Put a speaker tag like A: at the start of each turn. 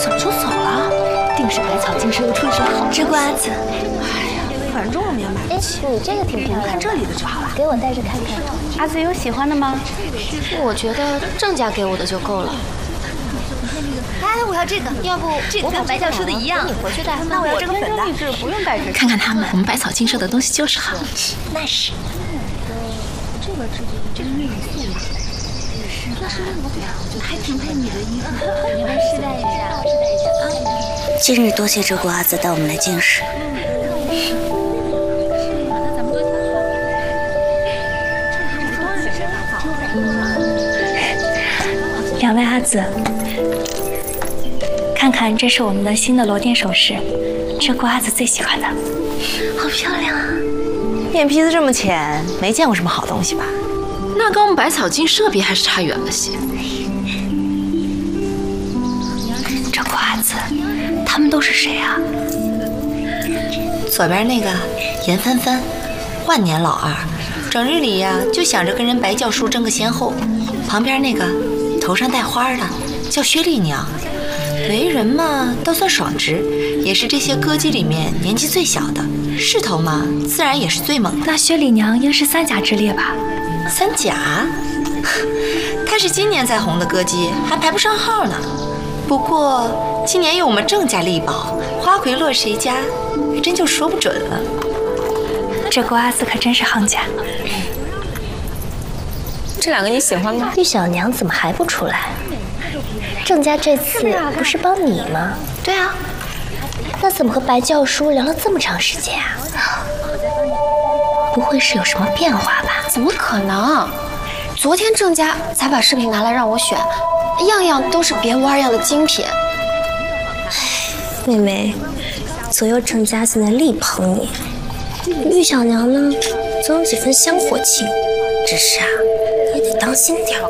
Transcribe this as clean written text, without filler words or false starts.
A: 怎么就走了？定是百草精舍又出了什么好
B: 这瓜子，
A: 哎呀，反正我们也买不起。
B: 你这个挺漂亮，
A: 看这里的就好了。
B: 给我带着看看。
C: 阿紫有喜欢的吗？
D: 我觉得郑家给我的就够了。
B: 哎，我要这个，要不我跟白教授的一样，你回去带。那我要这个粉的，
C: 不用带这个。
A: 看看他们，我们百草精舍的东西就是好。
B: 那是。
C: 这个内里素呀，那是那个，还挺配你的衣服的。
B: 你们试戴一下，试戴一下啊。今日多谢这瓜子带我们来见识。
E: 两位阿紫，看看，这是我们的新的螺钿首饰，这顾阿紫最喜欢的，
B: 好漂亮啊！
F: 眼皮子这么浅，没见过什么好东西吧？
D: 那跟我们百草精舍比还是差远了些。
E: 这顾阿紫，他们都是谁啊？
F: 左边那个严帆帆，万年老二，整日里呀就想着跟人白教叔争个先后。旁边那个头上戴花的叫薛丽娘，为人嘛倒算爽直，也是这些歌姬里面年纪最小的，势头嘛自然也是最猛的。
E: 那薛丽娘应是三甲之列吧？
F: 三甲？她是今年才红的歌姬，还排不上号呢。不过今年有我们郑家力保，花魁落谁家，还真就说不准了。
E: 这顾阿紫可真是行家。
C: 这两个你喜欢吗？
B: 玉小娘怎么还不出来？郑家这次不是帮你吗？
D: 对啊，
B: 那怎么和白教叔聊了这么长时间啊？不会是有什么变化吧？
D: 怎么可能？昨天郑家才把饰品拿来让我选，样样都是别无二样的精品。
B: 妹妹，左右郑家现在力捧你，玉小娘呢，总有几分香火气，只是啊，也得当心点。